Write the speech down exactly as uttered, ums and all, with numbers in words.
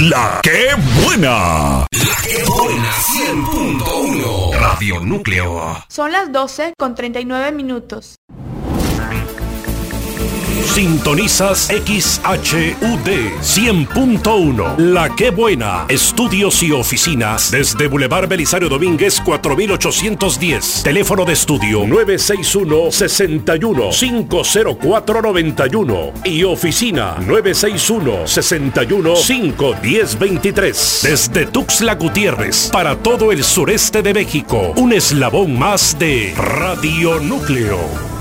La que buena. La que buena cien punto uno. Radio Núcleo. Son las doce con treinta y nueve minutos. Sintonizas X H U D cien punto uno. La que buena. Estudios y oficinas desde Boulevard Belisario Domínguez cuatro mil ochocientos diez. Teléfono de estudio nueve seis uno, seis uno, cinco cero cuatro, nueve uno y oficina nueve seis uno, seis uno, cinco uno cero, dos tres. Desde Tuxtla Gutiérrez para todo el sureste de México. Un eslabón más de Radio Núcleo.